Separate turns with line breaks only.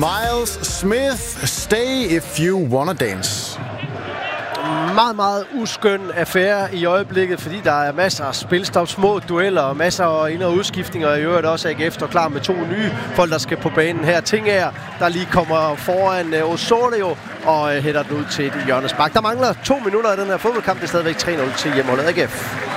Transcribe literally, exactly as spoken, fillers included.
Miles Smith, stay if you wanna dance.
Meget, meget uskøn affære i øjeblikket, fordi der er masser af spilstop, små dueller og masser af ind- og udskiftninger. Og i øvrigt også A G F står klar med to nye folk, der skal på banen her. Tingager, der lige kommer foran uh, Osorio og uh, hætter den ud til et hjørnespark. Der mangler to minutter af den her fodboldkamp. Det er stadigvæk tre nul til hjemmeholdet A G F.